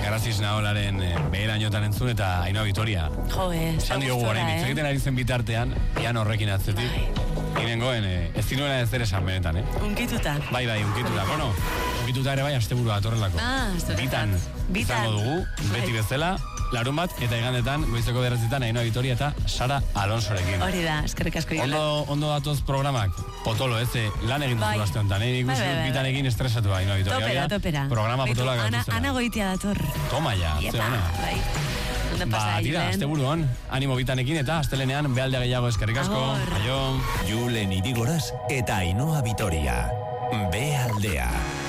Garaziz Naolaren beherainotan entzun eta Ainhoa Vitoria. Esan diogu orain, itzegiten ari zen bitartean, piano horrekin atzetik. Inengoen, ez zinuena ez ere esan benetan, Unkituta. Bai, unkituta. Bueno, unkituta ere bai, asteburua atorrelako. Bitan. Izango dugu, beti bezala, larun bat, eta igandetan, goizeko 9:00 Ainhoa Vitoria eta Sara Alonsorekin. Hori da, eskerrik asko. Ondo datoz programak, potolo, lan egin duzu aste honetan, ikusi bitanekin estresatu Ainhoa Vitoria. Topera. Programa potoloak gautu. Ana Goitia dator. Toma ja, zeona. Tira, asteburuan, animo bitanekin eta astelenean behaldea gehiago eskerrik asko. Aio. Julen Irigoras eta Ainhoa Vitoria. Behaldea.